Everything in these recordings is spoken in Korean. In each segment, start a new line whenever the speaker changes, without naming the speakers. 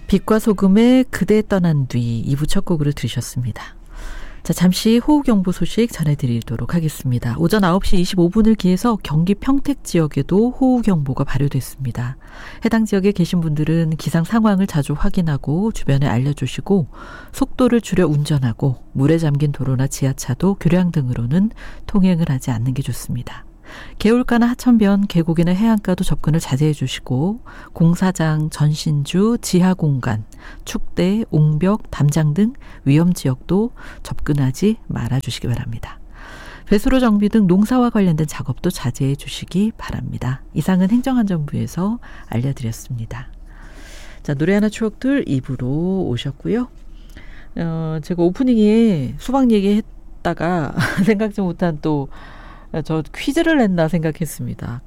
빛과 소금의 그대 떠난 뒤 2부 첫 곡으로 들으셨습니다. 자, 잠시 호우경보 소식 전해드리도록 하겠습니다. 오전 9시 25분을 기해서 경기 평택 지역에도 호우경보가 발효됐습니다. 해당 지역에 계신 분들은 기상 상황을 자주 확인하고 주변에 알려주시고 속도를 줄여 운전하고 물에 잠긴 도로나 지하차도, 교량 등으로는 통행을 하지 않는 게 좋습니다. 개울가나 하천변, 계곡이나 해안가도 접근을 자제해 주시고 공사장, 전신주, 지하공간, 축대, 옹벽, 담장 등 위험지역도 접근하지 말아주시기 바랍니다. 배수로 정비 등 농사와 관련된 작업도 자제해 주시기 바랍니다. 이상은 행정안전부에서 알려드렸습니다. 자, 노래 하나 추억들 2부로 오셨고요. 제가 오프닝에 수박 얘기했다가 생각지 못한 또 저 퀴즈를 냈나 생각했습니다.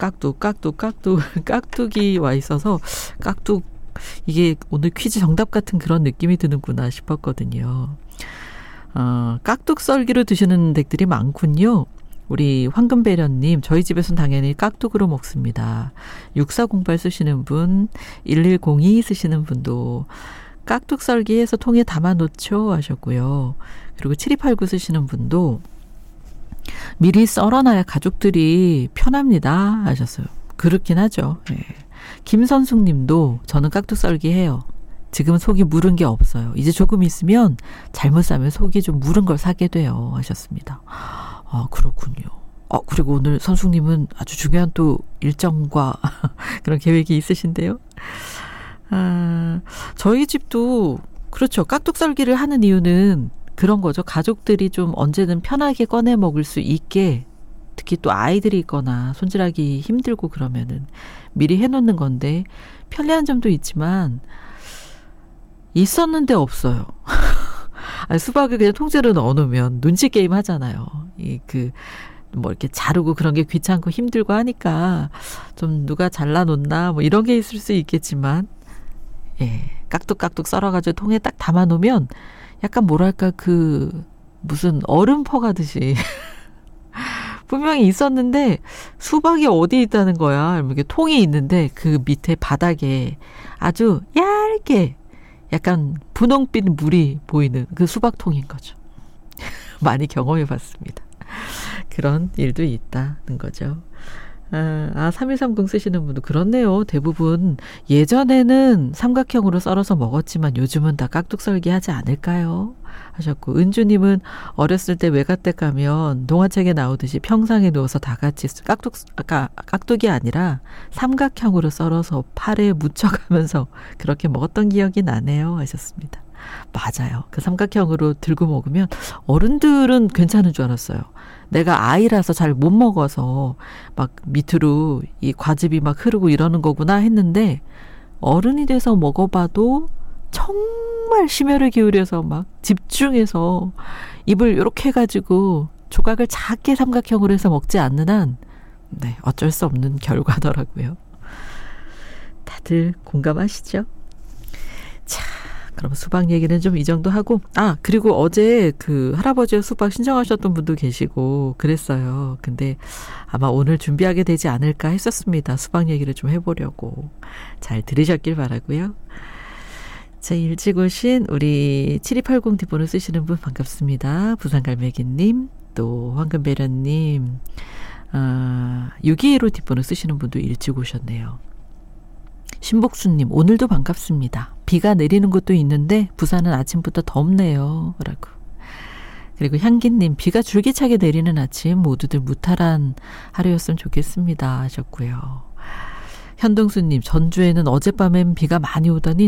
깍둑이 와 있어서 깍둑 이게 오늘 퀴즈 정답 같은 그런 느낌이 드는구나 싶었거든요. 깍둑 썰기로 드시는 댁들이 많군요. 우리 황금배련님, 저희 집에서는 당연히 깍둑으로 먹습니다. 6408 쓰시는 분, 1102 쓰시는 분도 깍둑 썰기해서 통에 담아놓죠 하셨고요. 그리고 7289 쓰시는 분도 미리 썰어놔야 가족들이 편합니다 하셨어요. 그렇긴 하죠. 네. 김선숙님도 저는 깍둑 썰기 해요. 지금은 속이 무른 게 없어요. 이제 조금 있으면 잘못 사면 속이 좀 무른 걸 사게 돼요 하셨습니다. 아, 그렇군요. 그리고 오늘 선숙님은 아주 중요한 또 일정과 그런 계획이 있으신데요. 저희 집도 그렇죠. 깍둑 썰기를 하는 이유는 그런 거죠. 가족들이 좀 언제든 편하게 꺼내 먹을 수 있게, 특히 또 아이들이 있거나 손질하기 힘들고 그러면은 미리 해놓는 건데, 편리한 점도 있지만 있었는데 없어요. 아니, 수박을 그냥 통째로 넣어놓으면 눈치 게임 하잖아요. 뭐 이렇게 자르고 그런 게 귀찮고 힘들고 하니까 좀 누가 잘라놓나 뭐 이런 게 있을 수 있겠지만, 예, 깍둑깍둑 썰어가지고 통에 딱 담아놓으면 약간 뭐랄까 무슨 얼음 퍼가듯이 분명히 있었는데 수박이 어디 있다는 거야. 이렇게 통이 있는데 그 밑에 바닥에 아주 얇게 약간 분홍빛 물이 보이는 그 수박통인 거죠. 많이 경험해 봤습니다. 그런 일도 있다는 거죠. 3130 쓰시는 분도 그렇네요. 대부분 예전에는 삼각형으로 썰어서 먹었지만 요즘은 다 깍둑 썰기 하지 않을까요? 하셨고, 은주님은 어렸을 때 외가댁 가면 동화책에 나오듯이 평상에 누워서 다 같이 깍둑이 아니라 삼각형으로 썰어서 팔에 묻혀가면서 그렇게 먹었던 기억이 나네요 하셨습니다. 맞아요. 그 삼각형으로 들고 먹으면 어른들은 괜찮은 줄 알았어요. 내가 아이라서 잘 못 먹어서 막 밑으로 이 과즙이 막 흐르고 이러는 거구나 했는데, 어른이 돼서 먹어봐도 정말 심혈을 기울여서 막 집중해서 입을 이렇게 해가지고 조각을 작게 삼각형으로 해서 먹지 않는 한, 네, 어쩔 수 없는 결과더라고요. 다들 공감하시죠? 자, 그럼 수박 얘기는 좀 이 정도 하고, 그리고 어제 할아버지의 수박 신청하셨던 분도 계시고 그랬어요. 근데 아마 오늘 준비하게 되지 않을까 했었습니다. 수박 얘기를 좀 해보려고. 잘 들으셨길 바라고요. 자, 일찍 오신 우리 7280 뒷번호 쓰시는 분 반갑습니다. 부산갈매기님, 또 황금배련님, 6215 뒷번호 쓰시는 분도 일찍 오셨네요. 신복수님, 오늘도 반갑습니다. 비가 내리는 곳도 있는데 부산은 아침부터 덥네요 라고. 그리고 향기님, 비가 줄기차게 내리는 아침 모두들 무탈한 하루였으면 좋겠습니다 하셨고요. 현동수님, 전주에는 어젯밤에 비가 많이 오더니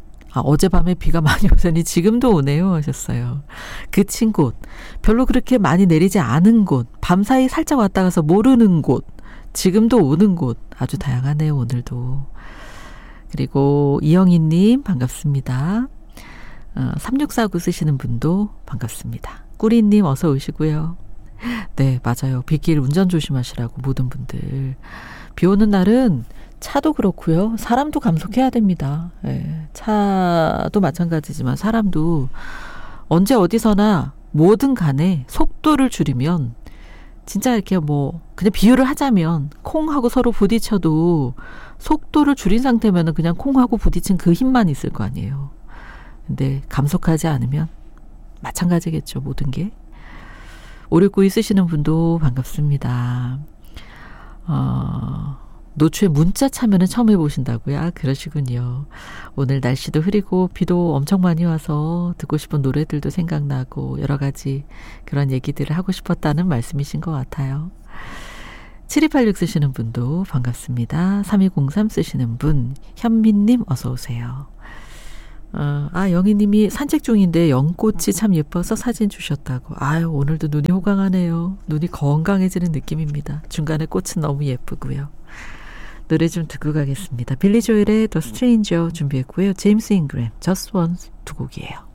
지금도 오네요 하셨어요. 그친 곳, 별로 그렇게 많이 내리지 않은 곳, 밤사이 살짝 왔다 가서 모르는 곳, 지금도 오는 곳, 아주 다양하네요 오늘도. 그리고 이영희님 반갑습니다. 3649 쓰시는 분도 반갑습니다. 꾸리님 어서 오시고요. 네, 맞아요. 빗길 운전 조심하시라고 모든 분들. 비 오는 날은 차도 그렇고요. 사람도 감속해야 됩니다. 네, 차도 마찬가지지만 사람도 언제 어디서나 뭐든 간에 속도를 줄이면 진짜 이렇게 뭐 그냥 비유를 하자면 콩하고 서로 부딪혀도 속도를 줄인 상태면은 그냥 콩하고 부딪힌 그 힘만 있을 거 아니에요. 근데 감속하지 않으면 마찬가지겠죠. 모든 게. 5692 쓰시는 분도 반갑습니다. 노초에 문자 참여는 처음 해보신다고요? 아, 그러시군요. 오늘 날씨도 흐리고 비도 엄청 많이 와서 듣고 싶은 노래들도 생각나고 여러 가지 그런 얘기들을 하고 싶었다는 말씀이신 것 같아요. 7286 쓰시는 분도 반갑습니다. 3203 쓰시는 분, 현민님 어서 오세요. 영희님이 산책 중인데 연꽃이 참 예뻐서 사진 주셨다고. 아유, 오늘도 눈이 호강하네요. 눈이 건강해지는 느낌입니다. 중간에 꽃은 너무 예쁘고요. 노래 좀 듣고 가겠습니다. 빌리 조엘의 The Stranger 준비했고요. 제임스 잉그램, Just Once 두 곡이에요.